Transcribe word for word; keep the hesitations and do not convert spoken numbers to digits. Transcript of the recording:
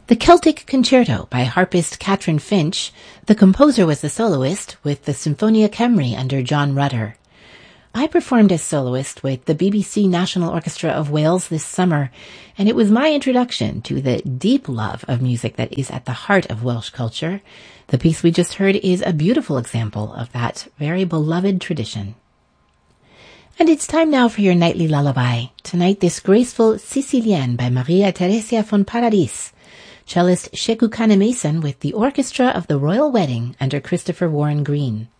The Celtic Concerto by harpist Catherine Finch. The composer was the soloist with the Symphonia Cymru under John Rutter. I performed as soloist with the B B C National Orchestra of Wales this summer, and it was my introduction to the deep love of music that is at the heart of Welsh culture. The piece we just heard is a beautiful example of that very beloved tradition. And it's time now for your nightly lullaby. Tonight, this graceful Sicilienne by Maria Theresia von Paradis. Cellist Sheku Kane Mason with the Orchestra of the Royal Wedding under Christopher Warren Green.